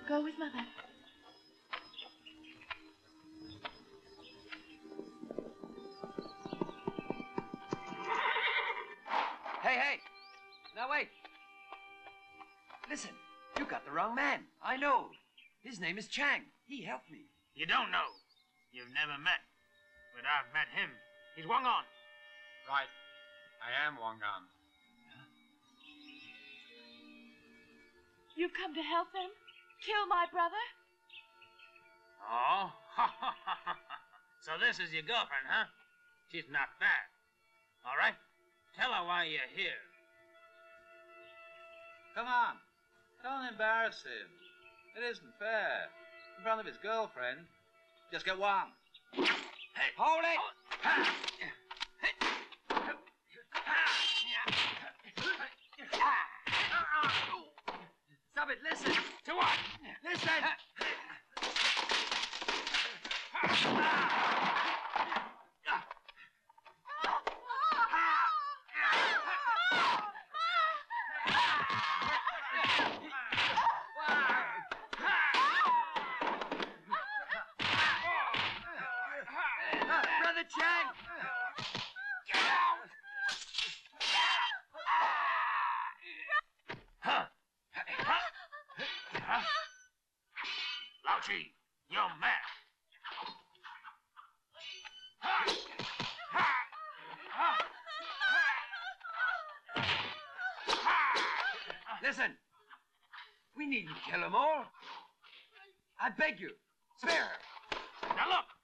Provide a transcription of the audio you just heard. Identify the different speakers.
Speaker 1: Go with Mother.
Speaker 2: Hey! Now wait. Listen, you got the wrong man. I know. His name is Chang. He helped me.
Speaker 3: You don't know. You've never met. But I've met him. He's Wangan.
Speaker 4: Right. I am Wangan.
Speaker 1: You've come to help them? Kill my brother?
Speaker 3: Oh? So this is your girlfriend, huh? She's not bad. All right? Tell her why you're here.
Speaker 4: Come on. Don't embarrass him. It isn't fair. In front of his girlfriend. Just get one.
Speaker 2: Hey, hold it! Stop it, listen!
Speaker 3: To what?
Speaker 2: Listen! Brother Chang! Get out!
Speaker 3: Lao Chi, you're mad.
Speaker 2: Listen, we needn't kill them all. I beg you, spare her.
Speaker 3: Now look,